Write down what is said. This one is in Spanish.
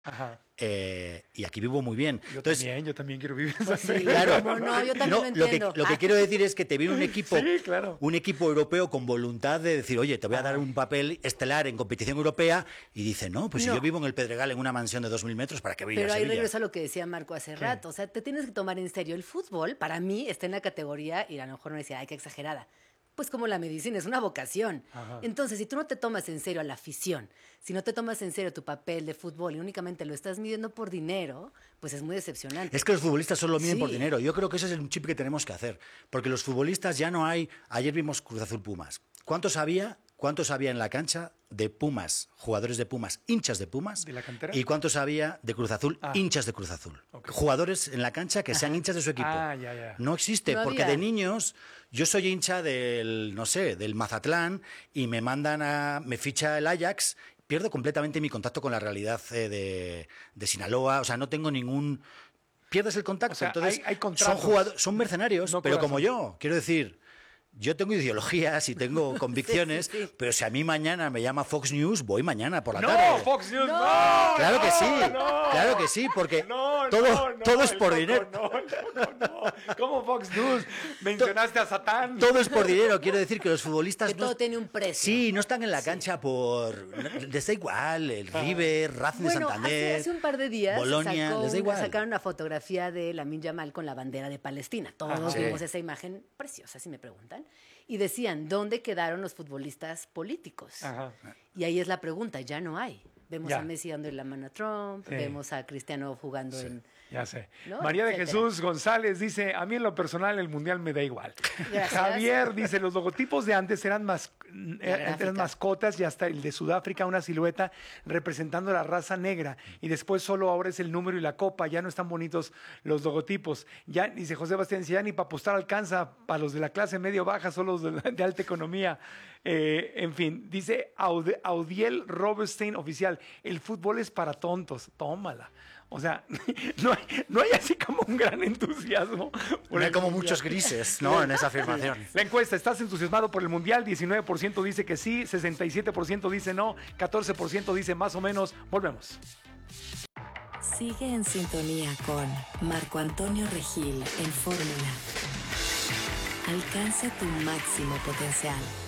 Ajá. Y aquí vivo muy bien. Yo también quiero vivir en Pues Santa sí, Isabel. claro. No, yo también lo entiendo. Lo que quiero decir es que te viene un equipo, Sí, claro. un equipo europeo con voluntad de decir, oye, te voy a dar un papel estelar en competición europea, y dice, no, pues si No. yo vivo en el Pedregal en una mansión de 2.000 metros, ¿para qué voy a ir Pero a ahí Sevilla? regreso a lo que decía Marco hace rato. O sea, te tienes que tomar en serio. El fútbol, para mí, está en la categoría, y a lo mejor no decía, ay, qué exagerada. Pues como la medicina, es una vocación. Ajá. Entonces, si tú no te tomas en serio a la afición, si no te tomas en serio tu papel de fútbol y únicamente lo estás midiendo por dinero, pues es muy decepcionante. Es que los futbolistas solo miden por Sí. dinero. Yo creo que ese es un chip que tenemos que hacer. Porque los futbolistas ya no hay... Ayer vimos Cruz Azul Pumas. ¿Cuántos había en la cancha de Pumas, jugadores de Pumas, hinchas de Pumas? ¿De la cantera? ¿Y cuántos había de Cruz Azul, hinchas de Cruz Azul? Ok. Jugadores en la cancha que sean hinchas de su equipo. Ya. No existe, No porque había. de niños yo soy hincha del, no sé, del Mazatlán, y me ficha el Ajax, pierdo completamente mi contacto con la realidad de Sinaloa, o sea, no tengo ningún... Pierdes el contacto. O sea, entonces hay contratos. son mercenarios, No pero corazón. como yo, quiero decir... Yo tengo ideologías y tengo convicciones, Sí. pero si a mí mañana me llama Fox News, voy mañana por la No, tarde. Fox News, no. Claro que sí, no. claro que sí, porque No, todo es el por Coco, dinero. No. ¿Cómo Fox News? Mencionaste a Satán. Todo es por dinero. Quiero decir que los futbolistas Que todo tiene un precio. Sí, no están en la cancha por... Les da igual, el River, Racing de Bueno, Santander, hace un par de días Bolonia, les da igual. sacaron una fotografía de Lamine Yamal con la bandera de Palestina. Todos Ajá. vimos Sí. esa imagen preciosa, si me preguntan. Y decían, ¿dónde quedaron los futbolistas políticos? Ajá. Y ahí es la pregunta, ya no hay. Vemos Ya. a Messi dándole la mano a Trump, Sí. vemos a Cristiano jugando en... Ya sé. ¿No? María de Etcétera. Jesús González dice, a mí en lo personal el mundial me da igual. Gracias. Javier dice, los logotipos de antes eran gráfica. mascotas, y hasta el de Sudáfrica una silueta representando la raza negra, y después solo ahora es el número y la copa, ya no están bonitos los logotipos. Ya, dice José Bastián, ya ni para apostar alcanza para los de la clase medio baja, solo los de alta economía. En fin, dice Audiel Roberstein oficial, el fútbol es para tontos, tómala. O sea, no hay así como un gran entusiasmo. por No hay el como mundial. muchos grises, ¿no? En esa afirmación. La encuesta, ¿estás entusiasmado por el mundial? 19% dice que sí, 67% dice no, 14% dice más o menos. Volvemos. Sigue en sintonía con Marco Antonio Regil en Fórmula. Alcanza tu máximo potencial.